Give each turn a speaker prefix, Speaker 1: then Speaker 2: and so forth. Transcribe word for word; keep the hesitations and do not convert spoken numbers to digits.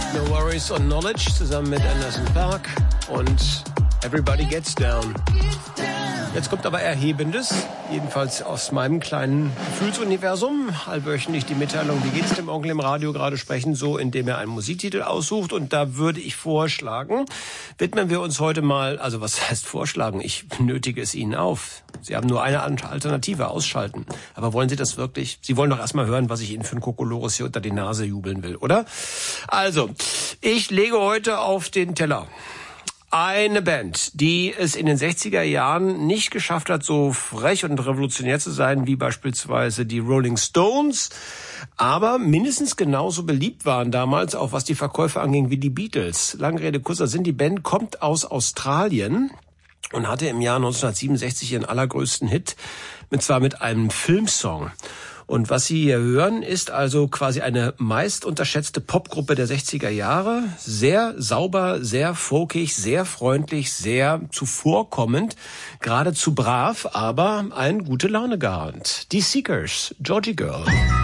Speaker 1: No Worries on Knowledge zusammen mit Anderson .Paak und Everybody Gets Down. Jetzt kommt aber Erhebendes, jedenfalls aus meinem kleinen Gefühlsuniversum. Allwöchentlich die Mitteilung, wie geht's dem Onkel im Radio gerade sprechen, so indem er einen Musiktitel aussucht. Und da würde ich vorschlagen, widmen wir uns heute mal, also was heißt vorschlagen? Ich nötige es Ihnen auf. Sie haben nur eine Alternative, ausschalten. Aber wollen Sie das wirklich? Sie wollen doch erstmal hören, was ich Ihnen für einen Kokolores hier unter die Nase jubeln will, oder? Also, ich lege heute auf den Teller eine Band, die es in den sechziger Jahren nicht geschafft hat, so frech und revolutionär zu sein wie beispielsweise die Rolling Stones, aber mindestens genauso beliebt waren damals, auch was die Verkäufe anging, wie die Beatles. Lange Rede, kurzer Sinn, die Band kommt aus Australien und hatte im Jahr neunzehnhundertsiebenundsechzig ihren allergrößten Hit, und zwar mit einem Filmsong. Und was Sie hier hören, ist also quasi eine meist unterschätzte Popgruppe der sechziger Jahre. Sehr sauber, sehr folkig, sehr freundlich, sehr zuvorkommend, geradezu brav, aber ein gute Laune gehabt. Die Seekers, Georgie Girl.